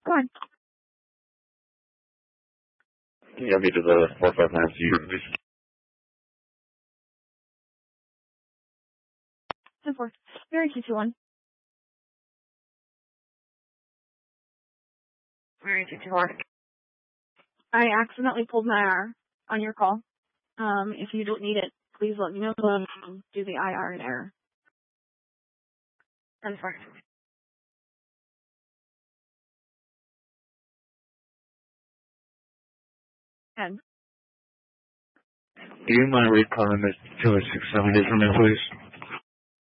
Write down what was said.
Go on. Can you get me to the 459 Cedar, please? 10-4. Mary 221. Mary 221. I accidentally pulled my IR on your call. If you don't need it, please let me know. Do the IR in error. 10-4. And Do you mind recalling this 267 for me, please?